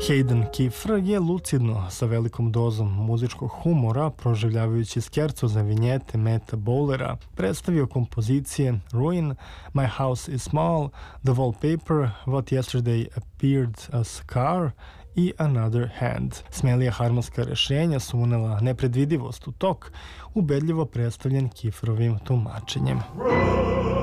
Hayden Kiefer je lucidno, sa velikom dozom muzičkog humora, proživljavajući skerco za vinjete Meta Bowlera, predstavio kompozicije Ruin, My House is Small, The Wallpaper, What Yesterday Appeared a Scar i Another Hand. Smelija harmonska rešenja su unela nepredvidivost u tok, ubedljivo predstavljen Kieferovim tumačenjem.